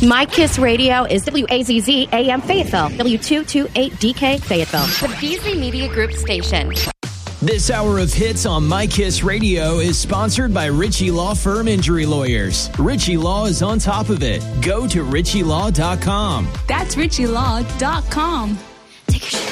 My Kiss Radio is WAZZ AM Fayetteville, W228DK Fayetteville. The Beasley Media Group station. This hour of hits on My Kiss Radio is sponsored by Ritchie Law Firm Injury Lawyers. Ritchie Law is on top of it. Go to ritchielaw.com. That's ritchielaw.com. Take a shit.